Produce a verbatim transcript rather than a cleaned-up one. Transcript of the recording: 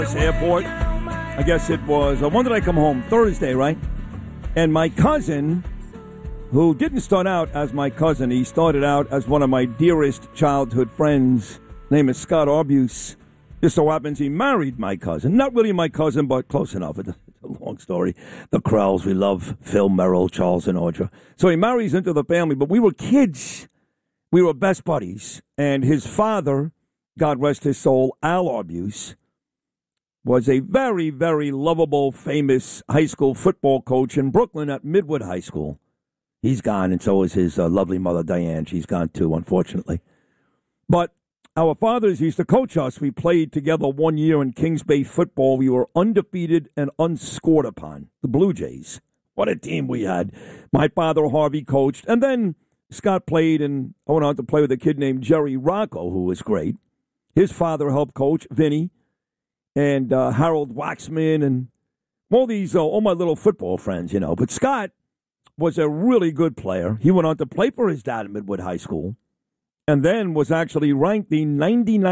Airport. I guess it was, uh, when did I come home? Thursday, right? And my cousin, who didn't start out as my cousin, he started out as one of my dearest childhood friends. Name is Scott Arbuse. Just so happens he married my cousin. Not really my cousin, but close enough. It's a, it's a long story. The Krells, we love Phil, Merrill, Charles, and Audra. So he marries into the family, but we were kids. We were best buddies. And his father, God rest his soul, Al Arbuse, was a very, very lovable, famous high school football coach in Brooklyn at Midwood High School. He's gone, and so is his uh, lovely mother, Diane. She's gone, too, unfortunately. But our fathers used to coach us. We played together one year in Kings Bay football. We were undefeated and unscored upon, the Blue Jays. What a team we had. My father, Harvey, coached. And then Scott played, and I went on to play with a kid named Jerry Rocco, who was great. His father helped coach, Vinny, and uh, Harold Waxman, and all these, uh, all my little football friends, you know. But Scott was a really good player. He went on to play for his dad at Midwood High School, and then was actually ranked the ninety-ninth